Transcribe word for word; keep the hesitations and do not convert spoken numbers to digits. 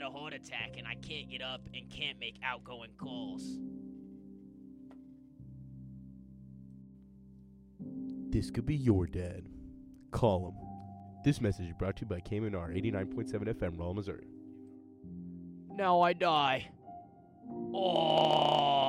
a heart attack and I can't get up and can't make outgoing calls. This could be your dad. Call him. This message is brought to you by K M N R eighty-nine point seven F M, Rolla, Missouri. Now I die. Oh.